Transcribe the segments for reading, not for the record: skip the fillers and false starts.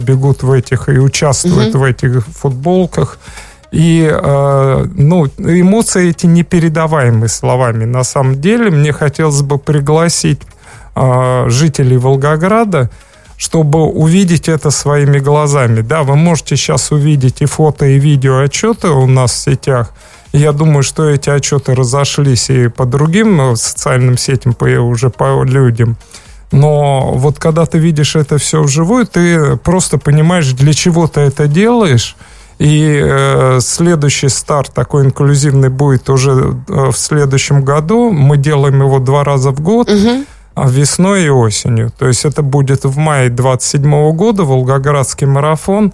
бегут в этих и участвуют в этих футболках. И эмоции эти непередаваемы словами. На самом деле, мне хотелось бы пригласить жителей Волгограда, чтобы увидеть это своими глазами. Да, вы можете сейчас увидеть и фото, и видео отчеты у нас в сетях. Я думаю, что эти отчеты разошлись и по другим социальным сетям, уже по людям. Но вот когда ты видишь это все вживую, ты просто понимаешь, для чего ты это делаешь. И следующий старт такой инклюзивный будет уже в следующем году. Мы делаем его 2 раза в год, весной и осенью. То есть это будет в мае 2027 года, Волгоградский марафон.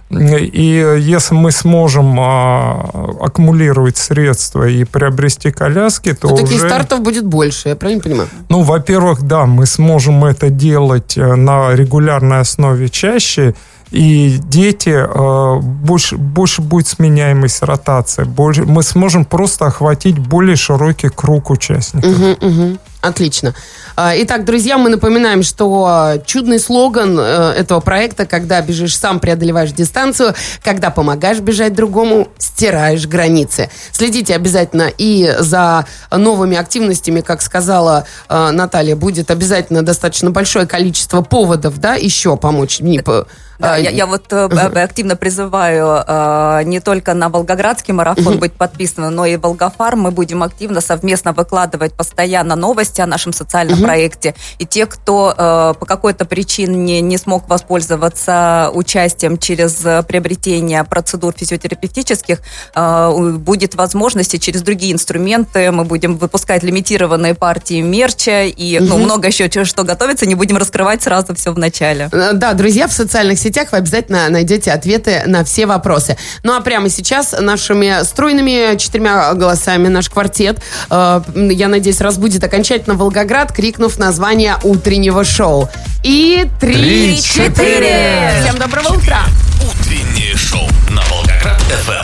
И если мы сможем аккумулировать средства и приобрести коляски, то таких стартов будет больше, я правильно понимаю? Ну, во-первых, да, мы сможем это делать на регулярной основе чаще, и дети, больше будет сменяемость, ротация. Мы сможем просто охватить более широкий круг участников. Отлично. Итак, друзья, мы напоминаем, что чудный слоган этого проекта: когда бежишь сам, преодолеваешь дистанцию, когда помогаешь бежать другому, стираешь границы. Следите обязательно и за новыми активностями, как сказала Наталья, будет обязательно достаточно большое количество поводов, да, еще помочь. Да, я вот активно призываю не только на Волгоградский марафон быть подписанным, но и Волгофарм. Мы будем активно совместно выкладывать постоянно новости о нашем социальном проекте. И те, кто по какой-то причине не смог воспользоваться участием через приобретение процедур физиотерапевтических, будет возможность и через другие инструменты. Мы будем выпускать лимитированные партии мерча и много еще что готовится. Не будем раскрывать сразу все в начале. Да, друзья, в социальных сетях вы обязательно найдете ответы на все вопросы. Ну а прямо сейчас нашими стройными 4 голосами наш квартет, я надеюсь, разбудит окончательно Волгоград, крикнув название утреннего шоу. И 3-4. Всем доброго утра. Утреннее шоу на Волгоград ФМ.